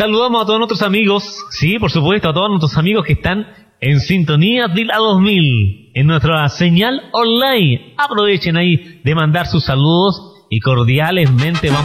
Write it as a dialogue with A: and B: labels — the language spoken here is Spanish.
A: Saludamos a todos nuestros amigos, sí, por supuesto, a todos nuestros amigos que están en sintonía de la 2000, en nuestra señal online. Aprovechen ahí de mandar sus saludos y cordialmente vamos